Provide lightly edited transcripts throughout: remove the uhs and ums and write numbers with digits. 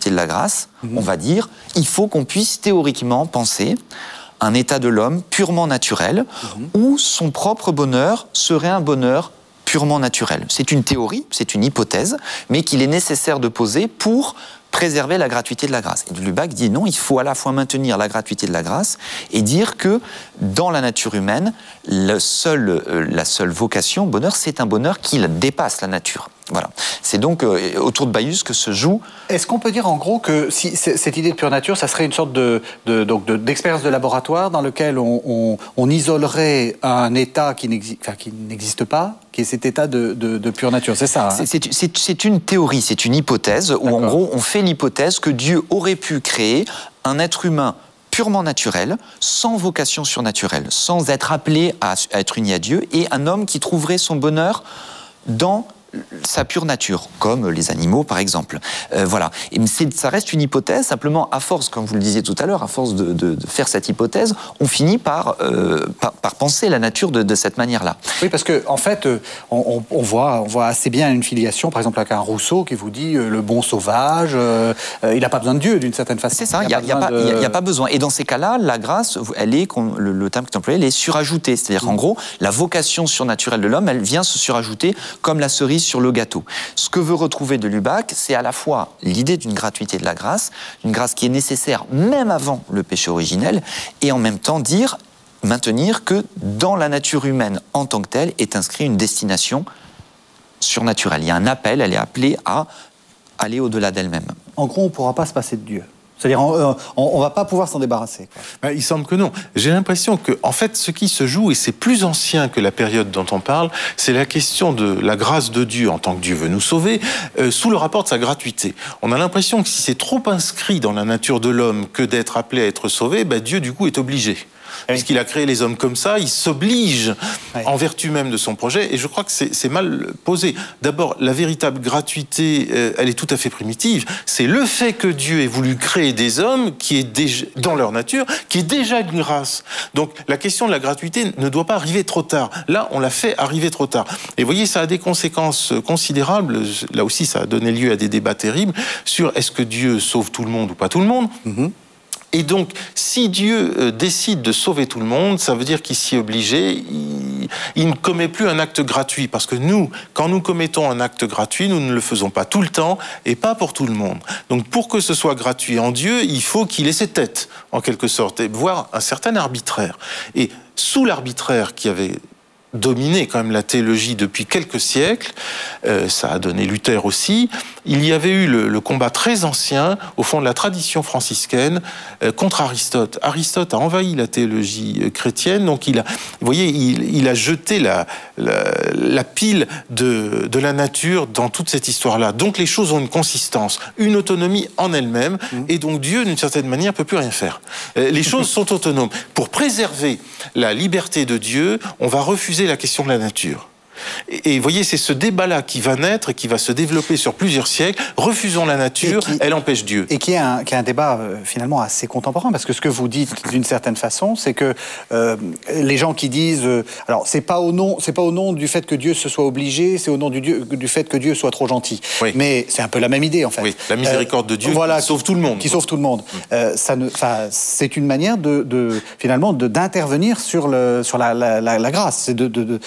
gratuité de la grâce, on va dire, il faut qu'on puisse théoriquement penser un état de l'homme purement naturel, où son propre bonheur serait un bonheur purement naturel. C'est une théorie, c'est une hypothèse, mais qu'il est nécessaire de poser pour préserver la gratuité de la grâce. Et Lubac dit non, il faut à la fois maintenir la gratuité de la grâce et dire que dans la nature humaine, la seule vocation, bonheur, c'est un bonheur qui dépasse la nature. Voilà. C'est donc autour de Baius que se joue... Est-ce qu'on peut dire en gros que si cette idée de pure nature, ça serait une sorte d'expérience de laboratoire dans lequel on isolerait un état qui n'existe pas, qui est cet état de pure nature, c'est ça, hein? C'est une théorie, c'est une hypothèse, où en gros on fait l'hypothèse que Dieu aurait pu créer un être humain purement naturel, sans vocation surnaturelle, sans être appelé à être uni à Dieu, et un homme qui trouverait son bonheur dans sa pure nature, comme les animaux par exemple. Voilà. Et ça reste une hypothèse, simplement à force, comme vous le disiez tout à l'heure, à force de faire cette hypothèse, on finit par penser la nature de cette manière-là. Oui, parce que en fait, on voit assez bien une filiation, par exemple avec un Rousseau qui vous dit le bon sauvage, il n'a pas besoin de Dieu d'une certaine façon. C'est ça, il n'y a pas besoin. Et dans ces cas-là, la grâce, elle est, le terme qui est employé, elle est surajoutée. C'est-à-dire qu'en gros, la vocation surnaturelle de l'homme, elle vient se surajouter comme la cerise sur le gâteau. Ce que veut retrouver de Lubac, c'est à la fois l'idée d'une gratuité de la grâce, une grâce qui est nécessaire même avant le péché originel, et en même temps maintenir que dans la nature humaine en tant que telle est inscrite une destination surnaturelle. Il y a un appel, elle est appelée à aller au-delà d'elle-même. En gros, on ne pourra pas se passer de Dieu. C'est-à-dire, on ne va pas pouvoir s'en débarrasser, quoi. Il semble que non. J'ai l'impression que, en fait, ce qui se joue, et c'est plus ancien que la période dont on parle, c'est la question de la grâce de Dieu, en tant que Dieu veut nous sauver, sous le rapport de sa gratuité. On a l'impression que si c'est trop inscrit dans la nature de l'homme que d'être appelé à être sauvé, Dieu, du coup, est obligé. Puisqu'il a créé les hommes comme ça, il s'oblige en vertu même de son projet, et je crois que c'est mal posé. D'abord, la véritable gratuité, elle est tout à fait primitive. C'est le fait que Dieu ait voulu créer des hommes qui est déjà, dans leur nature, qui est déjà une grâce. Donc la question de la gratuité ne doit pas arriver trop tard. Là, on l'a fait arriver trop tard. Et vous voyez, ça a des conséquences considérables. Là aussi, ça a donné lieu à des débats terribles sur est-ce que Dieu sauve tout le monde ou pas tout le monde. Et donc, si Dieu décide de sauver tout le monde, ça veut dire qu'il s'y est obligé, il ne commet plus un acte gratuit. Parce que nous, quand nous commettons un acte gratuit, nous ne le faisons pas tout le temps et pas pour tout le monde. Donc, pour que ce soit gratuit en Dieu, il faut qu'il ait ses têtes, en quelque sorte, et voire un certain arbitraire. Et sous l'arbitraire qui avait dominé quand même la théologie depuis quelques siècles, ça a donné Luther aussi, il y avait eu le combat très ancien, au fond de la tradition franciscaine, contre Aristote. Aristote a envahi la théologie chrétienne, donc vous voyez, il a jeté la pile de la nature dans toute cette histoire-là. Donc les choses ont une consistance, une autonomie en elles-mêmes, et donc Dieu, d'une certaine manière, ne peut plus rien faire. Les choses sont autonomes. Pour préserver la liberté de Dieu, on va refuser la question de la nature. Et vous voyez, c'est ce débat-là qui va naître et qui va se développer sur plusieurs siècles. Refusons la nature, elle empêche Dieu. Et qui est un débat finalement assez contemporain, parce que ce que vous dites d'une certaine façon, c'est que les gens qui disent, alors c'est pas au nom du fait que Dieu se soit obligé, c'est au nom du fait que Dieu soit trop gentil. Oui. Mais c'est un peu la même idée en fait. Oui, la miséricorde de Dieu qui sauve tout le monde. Qui sauve tout le monde. C'est une manière finalement d'intervenir sur la grâce, c'est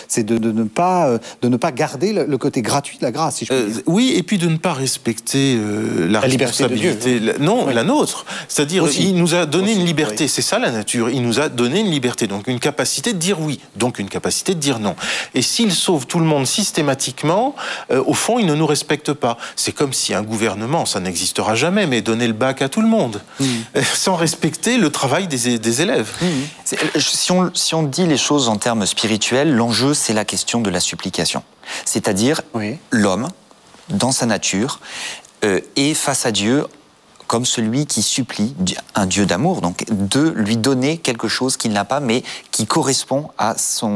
de ne pas garder le côté gratuit de la grâce, si je puis dire. Oui, et puis de ne pas respecter la responsabilité. De Dieu. Non, oui. La nôtre. C'est-à-dire, il nous a donné une liberté. Oui. C'est ça la nature. Il nous a donné une liberté, donc une capacité de dire oui, donc une capacité de dire non. Et s'il sauve tout le monde systématiquement, au fond, il ne nous respecte pas. C'est comme si un gouvernement, ça n'existera jamais, mais donner le bac à tout le monde, sans respecter le travail des élèves. Si on dit les choses en termes spirituels, l'enjeu, c'est la question de la supplication. C'est-à-dire, l'homme, dans sa nature, est face à Dieu comme celui qui supplie un Dieu d'amour, donc de lui donner quelque chose qu'il n'a pas, mais qui correspond à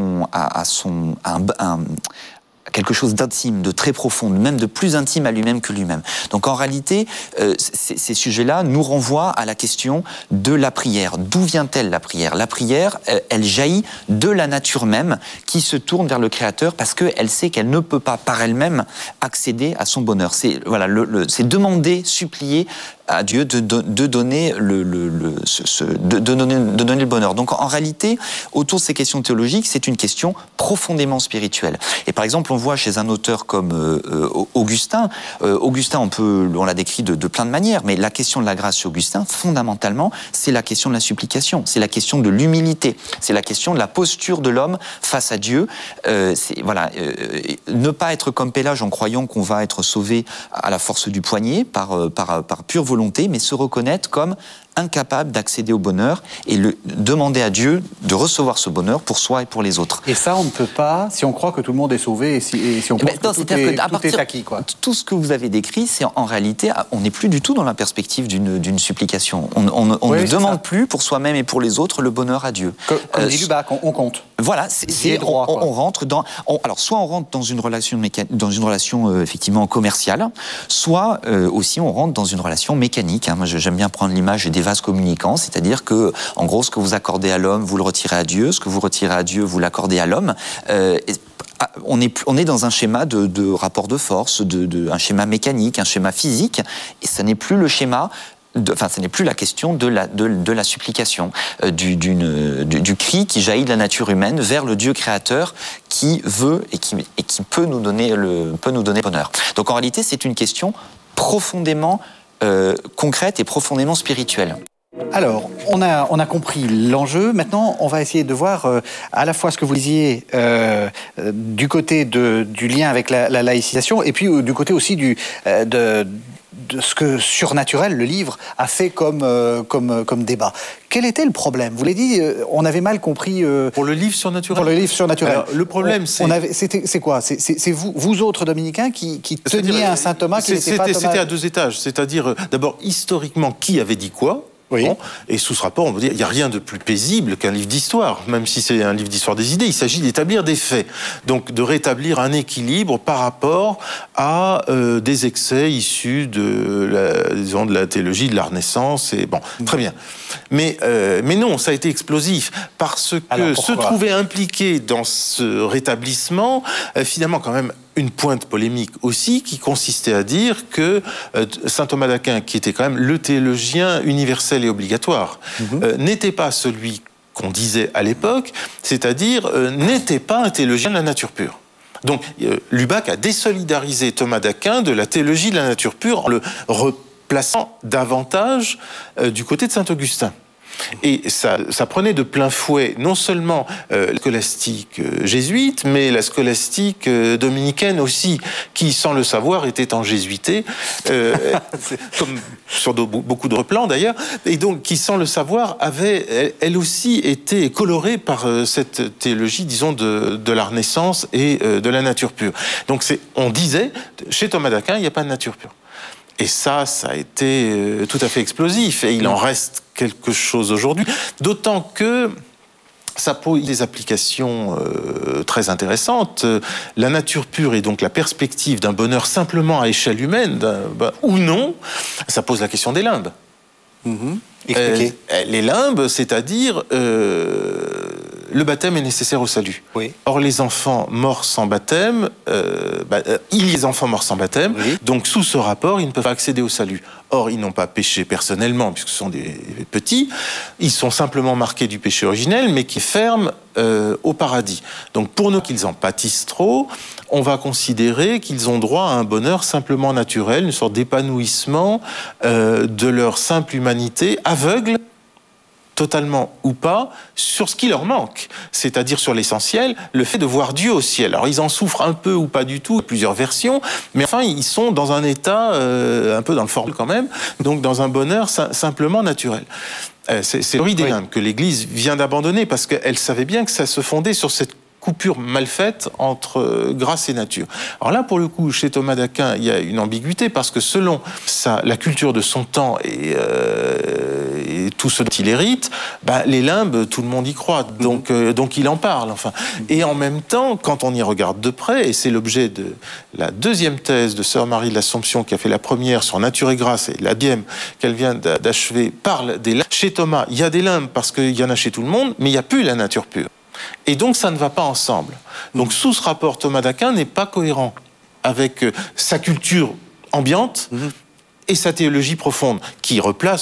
quelque chose d'intime, de très profond, même de plus intime à lui-même que lui-même. Donc en réalité, ces sujets-là nous renvoient à la question de la prière. D'où vient-elle la prière ? La prière, elle jaillit de la nature même qui se tourne vers le Créateur parce qu'elle sait qu'elle ne peut pas par elle-même accéder à son bonheur. C'est demander, supplier à Dieu de donner de donner le bonheur. Donc en réalité, autour de ces questions théologiques, c'est une question profondément spirituelle. Et par exemple, on voit chez un auteur comme Augustin, on l'a décrit de plein de manières, mais la question de la grâce chez Augustin, fondamentalement, c'est la question de la supplication, c'est la question de l'humilité, c'est la question de la posture de l'homme face à Dieu. Ne pas être comme Pélage en croyant qu'on va être sauvé à la force du poignet par pure volonté, mais se reconnaître comme incapable d'accéder au bonheur et demander à Dieu de recevoir ce bonheur pour soi et pour les autres. Et ça, on ne peut pas si on croit que tout le monde est sauvé et si on pense que tout est acquis, quoi. Tout ce que vous avez décrit, c'est en réalité, on n'est plus du tout dans la perspective d'une supplication. On ne demande plus pour soi-même et pour les autres le bonheur à Dieu. Comme dit Lubac, on compte. Voilà, on rentre dans... alors, soit on rentre dans une relation, effectivement commerciale, soit aussi on rentre dans une relation mécanique. Moi, j'aime bien prendre l'image des vases communicants, c'est-à-dire que, en gros, ce que vous accordez à l'homme, vous le retirez à Dieu, ce que vous retirez à Dieu, vous l'accordez à l'homme. On est dans un schéma de rapport de force, un schéma mécanique, un schéma physique, et ça n'est plus le schéma... ce n'est plus la question de la supplication, du cri qui jaillit de la nature humaine vers le Dieu créateur qui veut et qui peut nous donner bonheur. Donc en réalité, c'est une question profondément concrète et profondément spirituelle. Alors, on a compris l'enjeu. Maintenant, on va essayer de voir à la fois ce que vous disiez du côté du lien avec la laïcisation et puis du côté aussi de ce que Surnaturel, le livre, a fait comme débat. Quel était le problème? Vous l'avez dit, on avait mal compris... Pour le livre Surnaturel? Pour le livre Surnaturel. Alors, le problème, c'est quoi? C'est vous autres dominicains qui teniez un saint Thomas qui n'était pas Thomas... C'était à deux étages. C'est-à-dire, d'abord, historiquement, qui avait dit quoi? Oui. Bon, et sous ce rapport, on peut dire qu'il n'y a rien de plus paisible qu'un livre d'histoire, même si c'est un livre d'histoire des idées. Il s'agit d'établir des faits, donc de rétablir un équilibre par rapport à des excès issus de la théologie de la Renaissance. Et bon, très bien. Mais non, ça a été explosif parce que se trouver impliqué dans ce rétablissement, finalement, quand même. Une pointe polémique aussi qui consistait à dire que saint Thomas d'Aquin, qui était quand même le théologien universel et obligatoire, n'était pas celui qu'on disait à l'époque, c'est-à-dire n'était pas un théologien de la nature pure. Donc Lubac a désolidarisé Thomas d'Aquin de la théologie de la nature pure en le replaçant davantage du côté de saint Augustin. Et ça prenait de plein fouet non seulement la scolastique jésuite, mais la scolastique dominicaine aussi, qui, sans le savoir, était enjésuitée, comme sur beaucoup d'autres plans d'ailleurs, et donc qui, sans le savoir, avait elle aussi été colorée par cette théologie, disons, de la Renaissance et de la nature pure. Donc on disait, chez Thomas d'Aquin, il n'y a pas de nature pure. Et ça a été tout à fait explosif, et il en reste quelque chose aujourd'hui, d'autant que ça pose des applications très intéressantes. La nature pure et donc la perspective d'un bonheur simplement à échelle humaine, ou non, ça pose la question des limbes. Expliquez. Les limbes, c'est-à-dire le baptême est nécessaire au salut. Oui. Or, les enfants morts sans baptême, il y a des enfants morts sans baptême, oui. Donc sous ce rapport, ils ne peuvent pas accéder au salut. Or, ils n'ont pas péché personnellement, puisque ce sont des petits, ils sont simplement marqués du péché originel, mais qui ferment au paradis. Donc pour nous qu'ils en pâtissent trop, on va considérer qu'ils ont droit à un bonheur simplement naturel, une sorte d'épanouissement de leur simple humanité, aveugle, totalement ou pas, sur ce qui leur manque, c'est-à-dire sur l'essentiel, le fait de voir Dieu au ciel. Alors ils en souffrent un peu ou pas du tout, plusieurs versions, mais enfin ils sont dans un état un peu dans le formol quand même, donc dans un bonheur simplement naturel. C'est l'origine des limbes que l'Église vient d'abandonner parce qu'elle savait bien que ça se fondait sur cette coupure mal faite entre grâce et nature. Alors là, pour le coup, chez Thomas d'Aquin, il y a une ambiguïté parce que selon la culture de son temps et tout ce dont il hérite, les limbes, tout le monde y croit, donc il en parle. Enfin. Et en même temps, quand on y regarde de près, et c'est l'objet de la deuxième thèse de Sœur Marie de l'Assomption qui a fait la première sur Nature et Grâce, et la deuxième qu'elle vient d'achever parle des limbes. Chez Thomas, il y a des limbes parce qu'il y en a chez tout le monde, mais il n'y a plus la nature pure. Et donc ça ne va pas ensemble. Donc sous ce rapport, Thomas d'Aquin n'est pas cohérent avec sa culture ambiante et sa théologie profonde, qui replace